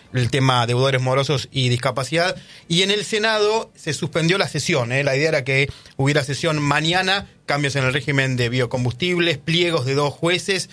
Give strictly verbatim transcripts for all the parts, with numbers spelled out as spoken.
el tema deudores morosos y discapacidad. Y en el Senado se suspendió la sesión, ¿eh? La idea era que hubiera sesión mañana, cambios en el régimen de biocombustibles, pliegos de dos jueces,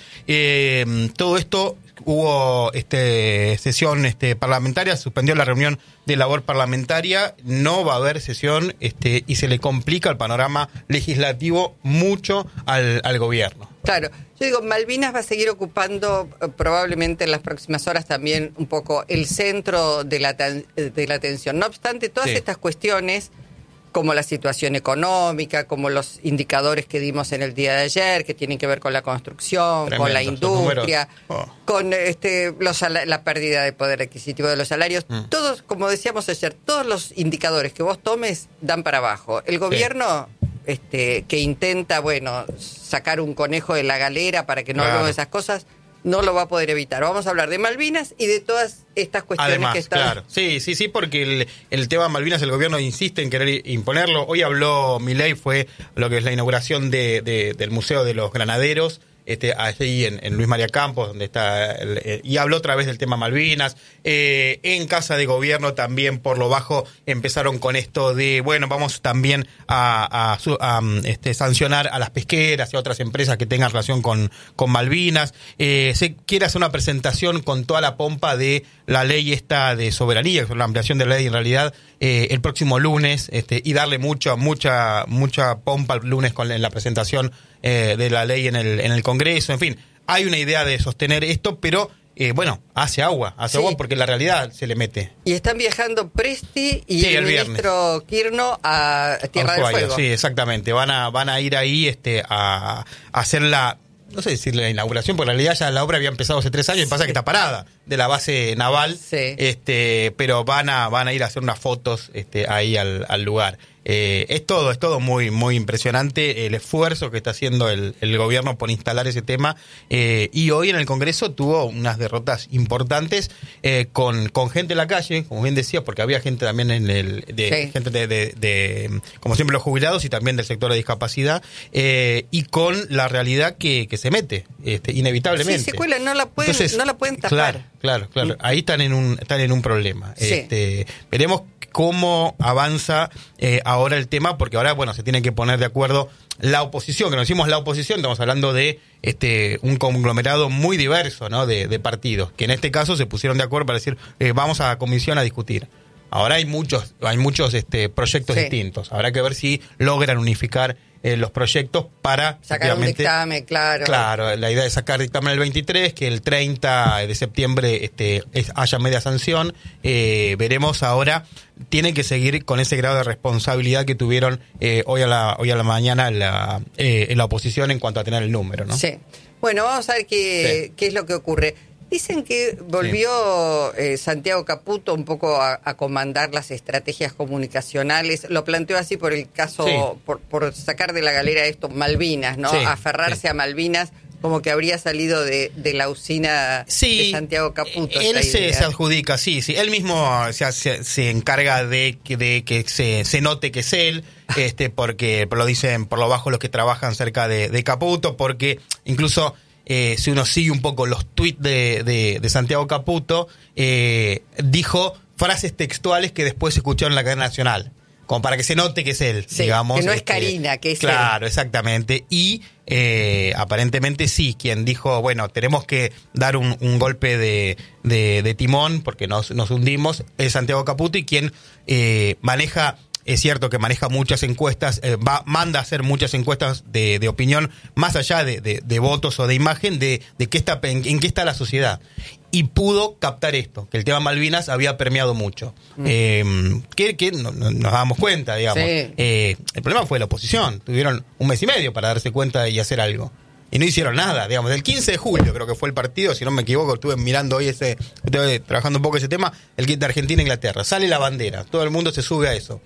eh, todo esto. Hubo este sesión este parlamentaria, suspendió la reunión de labor parlamentaria, no va a haber sesión este y se le complica el panorama legislativo mucho al, al gobierno. Claro, yo digo, Malvinas va a seguir ocupando eh, probablemente en las próximas horas también un poco el centro de la, de la atención. No obstante, todas sí. estas cuestiones, como la situación económica, como los indicadores que dimos en el día de ayer, que tienen que ver con la construcción, Tremendo, con la industria, oh. con este los la pérdida de poder adquisitivo de los salarios, mm. todos, como decíamos ayer, todos los indicadores que vos tomes dan para abajo. El gobierno sí. este que intenta, bueno, sacar un conejo de la galera para que no claro. hablemos de esas cosas, no lo va a poder evitar. Vamos a hablar de Malvinas y de todas estas cuestiones Además, que están... claro. Sí, sí, sí, porque el, el tema Malvinas, el gobierno insiste en querer imponerlo. Hoy habló Milei, fue lo que es la inauguración de, de, del Museo de los Granaderos, este, allí en, en Luis María Campos, donde está, el, eh, y habló otra vez del tema Malvinas. Eh, en Casa de Gobierno también, por lo bajo, empezaron con esto de, bueno, vamos también a, a, a, a este, sancionar a las pesqueras y a otras empresas que tengan relación con, con Malvinas. Eh, se quiere hacer una presentación con toda la pompa de la ley esta de soberanía, la ampliación de la ley en realidad, eh, el próximo lunes, este, y darle mucha, mucha, mucha pompa el lunes con la, en la presentación eh, de la ley en el, en el Congreso. En fin, hay una idea de sostener esto, pero eh, bueno, hace agua, hace sí. agua porque la realidad se le mete. Y están viajando Presti y sí, el, el ministro Quirno a Tierra del Fuego. Sí, exactamente, van a, van a ir ahí este, a, a hacer la... no sé decirle la inauguración, porque en realidad ya la obra había empezado hace tres años y pasa sí. que está parada de la base naval, sí. este, pero van a van a ir a hacer unas fotos este, ahí al, al lugar. Eh, es todo, es todo muy muy impresionante el esfuerzo que está haciendo el, el gobierno por instalar ese tema, eh, y hoy en el Congreso tuvo unas derrotas importantes eh, con, con gente en la calle, como bien decía, porque había gente también en el de sí. gente de, de, de, como siempre, los jubilados y también del sector de discapacidad, eh, y con la realidad que, que se mete, este, inevitablemente. Sí, se cuela, no la pueden, Entonces, no la pueden tapar. Claro, claro, claro. Mm. Ahí están en un, están en un problema. Sí. Este, veremos cómo avanza eh, ahora el tema, porque ahora, bueno, se tiene que poner de acuerdo la oposición, que nos decimos la oposición, estamos hablando de este un conglomerado muy diverso, ¿no? de, de partidos, que en este caso se pusieron de acuerdo para decir, eh, vamos a la comisión a discutir. Ahora hay muchos, hay muchos este, proyectos sí. distintos, habrá que ver si logran unificar eh, los proyectos para sacar un dictamen, claro. Claro, la idea es sacar dictamen el veintitrés, que el treinta de septiembre este, es, haya media sanción. Eh, veremos ahora, tienen que seguir con ese grado de responsabilidad que tuvieron eh, hoy a la hoy a la mañana la, eh, en la oposición en cuanto a tener el número, ¿no? Sí. Bueno, vamos a ver qué, sí. qué es lo que ocurre. Dicen que volvió sí. eh, Santiago Caputo un poco a, a comandar las estrategias comunicacionales. Lo planteó así por el caso, sí. por, por sacar de la galera esto, Malvinas, ¿no? Sí. Aferrarse sí. a Malvinas, como que habría salido de, de la usina sí, de Santiago Caputo. Él se, se adjudica, sí, sí. Él mismo se, se, se encarga de, de que se, se note que es él, este, porque lo dicen por lo bajo los que trabajan cerca de, de Caputo, porque incluso... Eh, si uno sigue un poco los tuits de, de, de Santiago Caputo, eh, dijo frases textuales que después se escucharon en la cadena nacional, como para que se note que es él, sí, digamos. Que no es este, Karina, que es claro, él. Claro, él. Exactamente. Y eh, aparentemente sí, quien dijo, bueno, tenemos que dar un, un golpe de, de, de timón porque nos, nos hundimos, es Santiago Caputo, y quien eh, maneja... Es cierto que maneja muchas encuestas, eh, va, manda a hacer muchas encuestas de, de opinión, más allá de, de, de votos o de imagen, de, de qué está, en, en qué está la sociedad. Y pudo captar esto, que el tema Malvinas había permeado mucho. Mm. Eh, que, que no, no, nos damos cuenta, digamos. Sí. Eh, el problema fue la oposición. Tuvieron un mes y medio para darse cuenta y hacer algo. Y no hicieron nada, digamos. El quince de julio creo que fue el partido, si no me equivoco, estuve mirando hoy ese, estuve trabajando un poco ese tema, el kit de Argentina e Inglaterra. Sale la bandera, todo el mundo se sube a eso.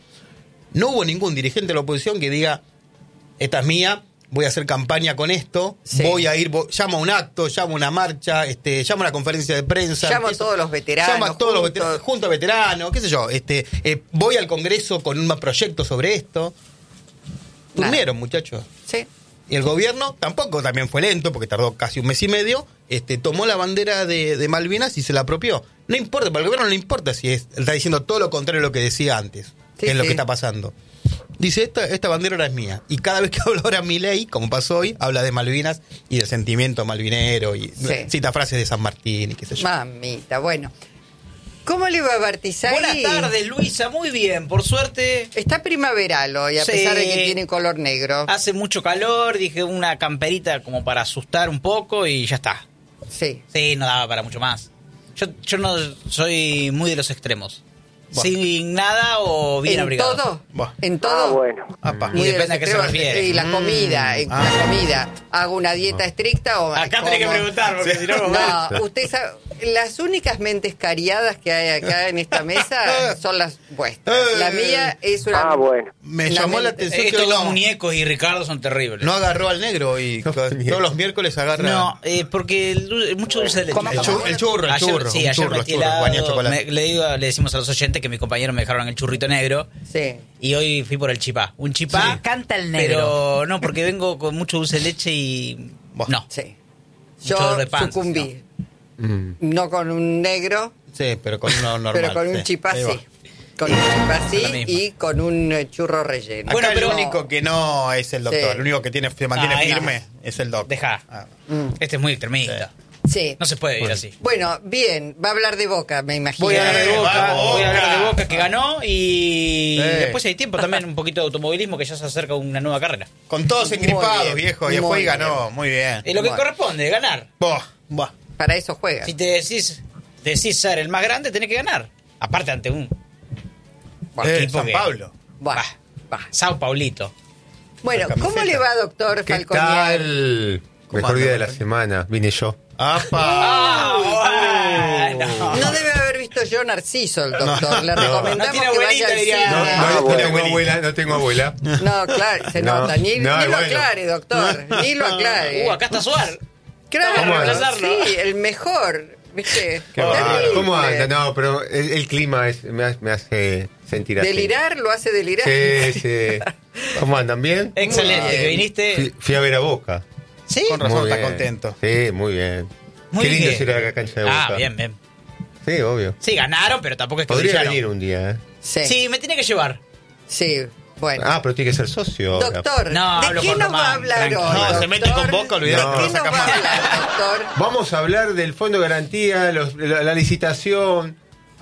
No hubo ningún dirigente de la oposición que diga, esta es mía, voy a hacer campaña con esto, sí. voy a ir, voy, llamo a un acto, llamo a una marcha, este, llamo a una conferencia de prensa. Llamo a todos los veteranos. Llamo a todos los veteranos, junto a veteranos, qué sé yo. Este, eh, voy al Congreso con un proyecto sobre esto. Durmieron, muchachos. Sí. Y el gobierno tampoco, también fue lento, porque tardó casi un mes y medio, este, tomó la bandera de, de Malvinas y se la apropió. No importa, para el gobierno no le importa si es, está diciendo todo lo contrario de lo que decía antes, Sí, que es sí. lo que está pasando. Dice, esta, esta bandera ahora es mía. Y cada vez que habla ahora Milei, como pasó hoy, habla de Malvinas y del sentimiento malvinero y Sí. cita frases de San Martín y qué sé yo. Mamita, bueno. ¿Cómo le va a Bartizaghi? Buenas tardes, Luisa. Muy bien, por suerte. Está primaveral hoy, a Sí. pesar de que tiene color negro. Hace mucho calor, dije una camperita como para asustar un poco y ya está. Sí. Sí, no daba para mucho más. Yo, yo no soy muy de los extremos. Buah. Sin nada o bien ¿En abrigado. todo? Buah. ¿En todo? Ah, bueno. Apa. Y Muy de depende los a qué se extremos. refiere. Y la comida, eh, Ah. la comida. ¿Hago una dieta estricta o Acá tenés que como? preguntar, porque si no... No, usted sabe, las únicas mentes cariadas que hay acá en esta mesa son las vuestras. La mía es una... Ah, bueno. Me La llamó la mente. atención que Estos hoy dos no, muñecos y Ricardo son terribles. no agarró al negro y No, todos mierda. los miércoles agarra No, eh, porque el dul- mucho dulce de leche. ¿Cómo, el, cómo? chu- el churro, el Ayer- churro, sí, un ayer churro, metí churro, helado, baña chocolate. me- le, digo, le decimos a los oyentes que mis compañeros me dejaron el churrito negro Sí. y hoy fui por el chipá. Un chipá, Sí. canta el negro. Pero no, porque vengo con mucho dulce de leche y... Buah. No. Sí. Mucho Yo dolor de panza, sucumbí. Mm. No con un negro, Sí, pero con uno normal. pero con un sí. chipá Ahí va. sí. Con un chipá Lo sí mismo. y con un eh, churro relleno. Acá Bueno, el pero- único que no es el doctor, Sí. el único que tiene, se mantiene Ah, firme es el doctor. Deja. Ah. Mm. Este es muy extremista. Sí. No se puede vivir así. Bueno, bien, va a hablar de Boca, me imagino. Voy a hablar de Eh, Boca, vamos, voy a hablar de Boca. Boca que ganó y Eh. después si hay tiempo también un poquito de automovilismo que ya se acerca una nueva carrera. Con todos Muy engripados, bien, viejo, y muy fue y bien. ganó, muy bien. Es lo que Bueno. corresponde, ganar. Buah, buah. Para eso juega. Si te decís, decís ser el más grande, tenés que ganar. Aparte ante un Bueno, Eh, equipo San que- Pablo. Bah, bah. bah. Sao Paulito. Bueno, La ¿cómo camiseta. le va, doctor ¿Qué Falconier? tal? ¿Cómo Mejor anda, día de la Falconier? semana. Vine yo. ¡Apa! bueno. No debe haber visto yo Narciso, el doctor. No. Le No. recomendamos No tiene que vaya abuelita, al diría. cine. No, No, no, Ah, no bueno. tengo abuela, no tengo abuela. claro, se No, nota. Ni, no, ni lo bueno. aclare, doctor. Ni lo aclare. Uh, acá está Suar. Claro, ¿Cómo anda? sí, el mejor. ¿Viste? Qué bárbaro. Terrible. ¿Cómo anda? No, pero el, el clima es, me, hace, me hace sentir así. Delirar lo hace delirar. Sí, sí. ¿Cómo andan? ¿Bien? Excelente, Muy bien. que viniste. Fui, fui a ver a Boca. ¿Sí? Con razón Muy está bien. contento. Sí, muy bien. Muy Qué lindo bien. es ir a la cancha de Boca. Ah, bien, bien. Sí, obvio. Sí, ganaron, pero tampoco es que Podría brillaron. venir un día, ¿eh? Sí, Sí, me tiene que llevar. sí, bueno. Ah, pero tiene que ser socio. ahora. Doctor, No, ¿de hablo qué con nos va a Román, hablar tranquilo. hoy? No, se doctor? mete con Boca, olvidate, No. ¿De no qué lo nos saca va a más. hablar, doctor? Vamos a hablar del Fondo de Garantía, los- la, la licitación,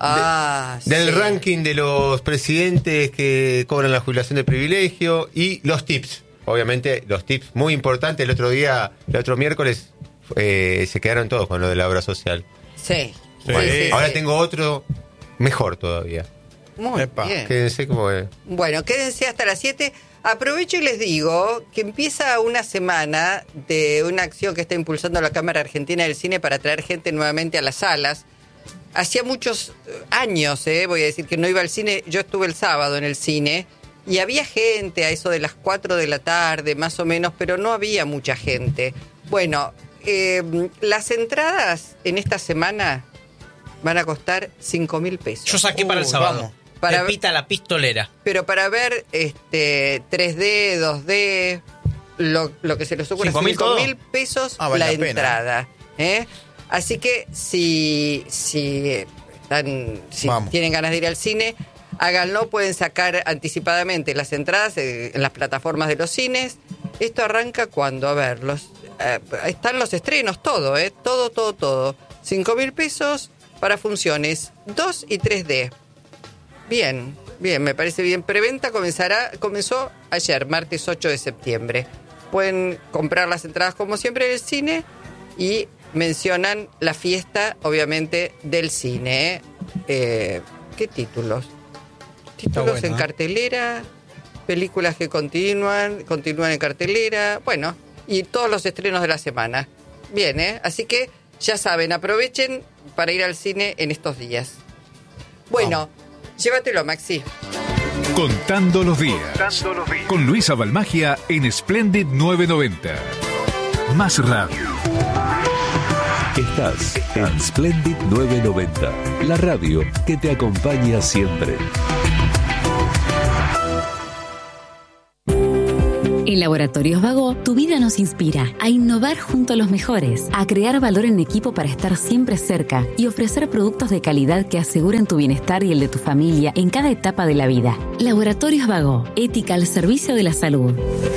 Ah, del sí. ranking de los presidentes que cobran la jubilación de privilegio y los tips. Obviamente, los tips muy importantes. El otro día, el otro miércoles, eh, se quedaron todos con lo de la obra social. Sí. Sí. Bueno, sí, ahora sí. tengo otro mejor todavía. Muy Epa. bien. Quédense como es. Bueno, quédense hasta las siete. Aprovecho y les digo que empieza una semana de una acción que está impulsando la Cámara Argentina del Cine para traer gente nuevamente a las salas. Hacía muchos eh, años, eh, voy a decir, que no iba al cine. Yo estuve el sábado en el cine y había gente a eso de las cuatro de la tarde, más o menos, pero no había mucha gente. Bueno, eh, las entradas en esta semana van a costar cinco mil pesos. Yo saqué para el Uy, sábado. vamos. Para- Pepita la pistolera. Pero para ver este tres D, dos D, lo, lo que se les ocurra, ¿Cinco mil todo? cinco mil pesos Ah, vale la, la pena. entrada. ¿eh? Así que si, si, están, si Vamos. tienen ganas de ir al cine, háganlo, pueden sacar anticipadamente las entradas eh, en las plataformas de los cines. Esto arranca cuando, a ver, los, eh, están los estrenos, todo, ¿eh? todo, todo, todo. cinco mil pesos para funciones dos y tres D. Bien, bien, me parece bien. Preventa comenzará, comenzó ayer, martes ocho de septiembre. Pueden comprar las entradas como siempre en el cine y mencionan la fiesta, obviamente, del cine. ¿eh? Eh, ¿Qué títulos? Títulos bueno, en ¿eh? cartelera, películas que continúan, continúan en cartelera, bueno, y todos los estrenos de la semana. Bien, ¿eh? Así que ya saben, aprovechen para ir al cine en estos días. Bueno, llévatelo, Maxi. Contando los días. Con Luisa Balmagia en Splendid novecientos noventa. Más radio. Estás en Splendid novecientos noventa, la radio que te acompaña siempre. En la Laboratorios Vago, tu vida nos inspira a innovar junto a los mejores, a crear valor en equipo para estar siempre cerca y ofrecer productos de calidad que aseguren tu bienestar y el de tu familia en cada etapa de la vida. Laboratorios Vago, ética al servicio de la salud.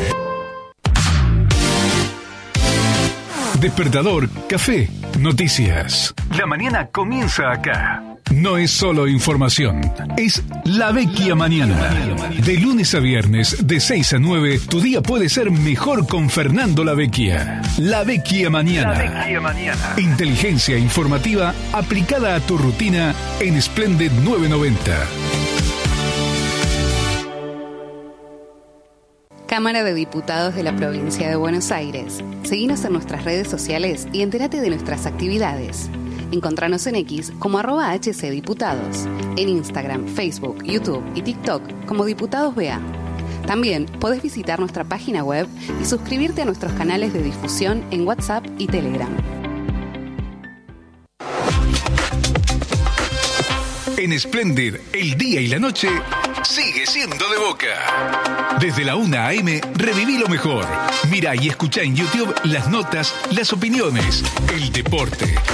Despertador, café, noticias. La mañana comienza acá. No es solo información, es La Vecchia Mañana. De lunes a viernes, de seis a nueve, tu día puede ser mejor con Fernando La Vecchia. La Vecchia Mañana. La Vecchia Mañana. Inteligencia informativa aplicada a tu rutina en Splendid novecientos noventa. Cámara de Diputados de la Provincia de Buenos Aires. Seguinos en nuestras redes sociales y entérate de nuestras actividades. Encontranos en X como arroba hcdiputados, en Instagram, Facebook, YouTube y TikTok como Diputados B A. También podés visitar nuestra página web y suscribirte a nuestros canales de difusión en WhatsApp y Telegram. En Splendid, el día y la noche sigue siendo de Boca. Desde la una a eme, reviví lo mejor. Mira y escucha en YouTube las notas, las opiniones, el deporte.